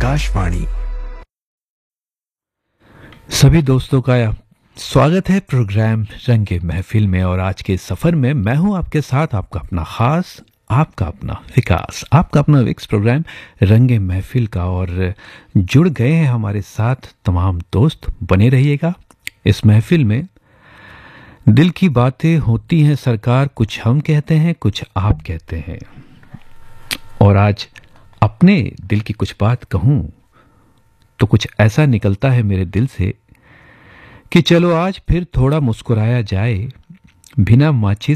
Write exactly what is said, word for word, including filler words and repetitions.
आकाशवाणी। सभी दोस्तों का स्वागत है प्रोग्राम रंगे महफिल में। और आज के सफर में मैं हूं आपके साथ, आपका अपना खास, आपका अपना विकास, आपका अपना विक्स प्रोग्राम रंगे महफिल का। और जुड़ गए हैं हमारे साथ तमाम दोस्त, बने रहिएगा इस महफिल में। दिल की बातें होती हैं सरकार, कुछ हम कहते हैं कुछ आप कहते हैं। और आज अपने दिल की कुछ बात कहूं तो कुछ ऐसा निकलता है मेरे दिल से कि चलो आज फिर थोड़ा मुस्कुराया जाए, बिना माचिस